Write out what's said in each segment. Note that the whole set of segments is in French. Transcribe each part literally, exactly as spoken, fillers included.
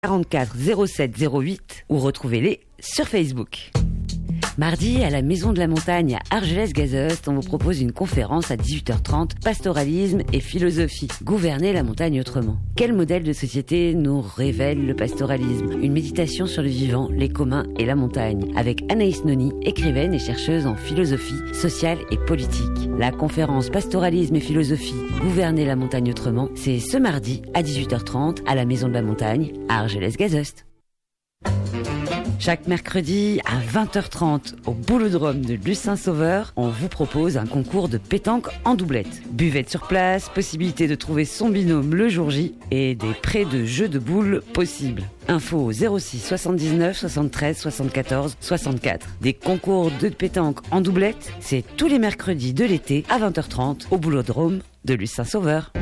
quarante-quatre zéro sept zéro huit ou retrouvez-les sur Facebook. Mardi, à la Maison de la Montagne à Argelès-Gazost, on vous propose une conférence à dix-huit heures trente, pastoralisme et philosophie. Gouverner la montagne autrement. Quel modèle de société nous révèle le pastoralisme ? Une méditation sur le vivant, les communs et la montagne, avec Anaïs Noni, écrivaine et chercheuse en philosophie sociale et politique. La conférence Pastoralisme et philosophie, Gouverner la montagne autrement, c'est ce mardi à dix-huit heures trente à la Maison de la Montagne à Argelès-Gazost. Chaque mercredi à vingt heures trente au Boulodrome de Luce-Saint-Sauveur, on vous propose un concours de pétanque en doublette. Buvette sur place, possibilité de trouver son binôme le jour J et des prêts de jeux de boules possibles. Info au zéro six soixante-dix-neuf soixante-treize soixante-quatorze soixante-quatre. Des concours de pétanque en doublette, c'est tous les mercredis de l'été à vingt heures trente au Boulodrome de Luce-Saint-Sauveur.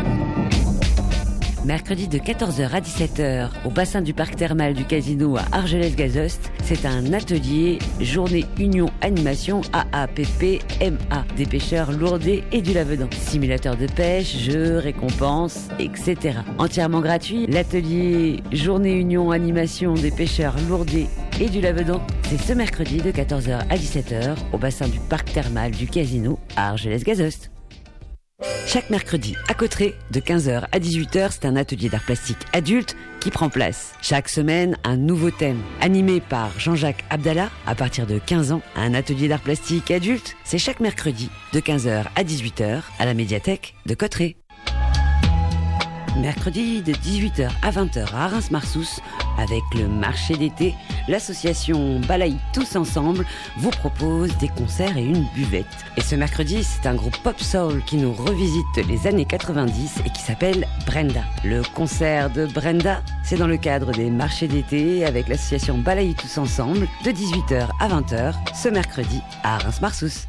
Mercredi de quatorze heures à dix-sept heures, au bassin du parc thermal du Casino à Argelès-Gazost, c'est un atelier Journée Union Animation A A P P M A des pêcheurs lourdés et du Lavedan. Simulateur de pêche, jeux, récompenses, et cetera. Entièrement gratuit, l'atelier Journée Union Animation des pêcheurs lourdés et du Lavedan, c'est ce mercredi de quatorze heures à dix-sept heures, au bassin du parc thermal du Casino à Argelès-Gazost. Chaque mercredi à Cauterets, de quinze heures à dix-huit heures, c'est un atelier d'art plastique adulte qui prend place. Chaque semaine, un nouveau thème. Animé par Jean-Jacques Abdallah, à partir de quinze ans, un atelier d'art plastique adulte, c'est chaque mercredi, de quinze heures à dix-huit heures, à la médiathèque de Cauterets. Mercredi de dix-huit heures à vingt heures à Reims-Marsous, avec le marché d'été, l'association Balaye Tous Ensemble vous propose des concerts et une buvette. Et ce mercredi, c'est un groupe pop soul qui nous revisite les années quatre-vingt-dix et qui s'appelle Brenda. Le concert de Brenda, c'est dans le cadre des marchés d'été avec l'association Balaye Tous Ensemble de dix-huit heures à vingt heures ce mercredi à Reims-Marsous.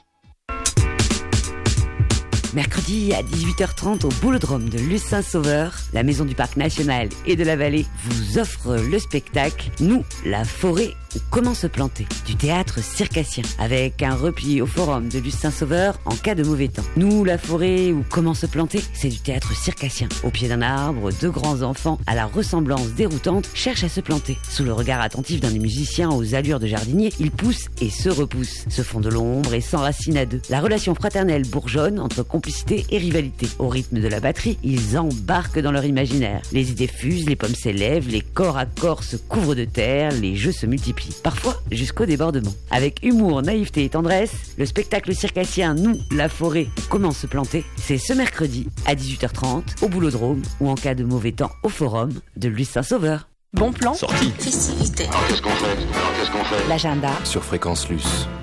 Mercredi à dix-huit heures trente au Boulodrome de Luce-Saint-Sauveur, la Maison du Parc National et de la Vallée vous offre le spectacle Nous, la forêt ou comment se planter, du théâtre circassien, avec un repli au forum de Luce-Saint-Sauveur en cas de mauvais temps. Nous, la forêt ou comment se planter, c'est du théâtre circassien. Au pied d'un arbre, deux grands enfants à la ressemblance déroutante cherchent à se planter. Sous le regard attentif d'un des musiciens aux allures de jardinier, ils poussent et se repoussent, se font de l'ombre et s'enracinent à deux. La relation fraternelle bourgeonne entre complicité et rivalité. Au rythme de la batterie, ils embarquent dans leur imaginaire. Les idées fusent, les pommes s'élèvent, les corps à corps se couvrent de terre, les jeux se multiplient. Parfois jusqu'au débordement. Avec humour, naïveté et tendresse, le spectacle circassien Nous, la forêt, comment se planter, c'est ce mercredi à dix-huit heures trente au Boulodrome ou en cas de mauvais temps au forum de Luce-Saint-Sauveur. Bon plan. Sortie. Festivité. Alors qu'est-ce qu'on fait Alors qu'est-ce qu'on fait L'agenda sur Fréquence Luce.